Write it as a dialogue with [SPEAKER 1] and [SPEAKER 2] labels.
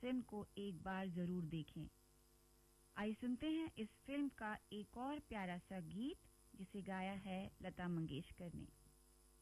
[SPEAKER 1] Film को एक बार जरूर देखें। आइए सुनते हैं इस फिल्म का एक और प्यारा सा गीत जिसे गाया है लता मंगेशकर ने।